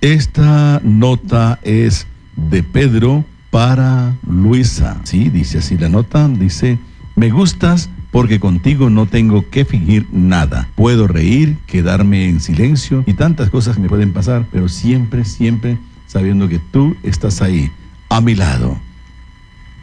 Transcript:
Esta nota es de Pedro para Luisa. Sí, dice así la nota, dice: me gustas porque contigo no tengo que fingir nada. Puedo reír, quedarme en silencio y tantas cosas que me pueden pasar, pero siempre, siempre sabiendo que tú estás ahí, a mi lado.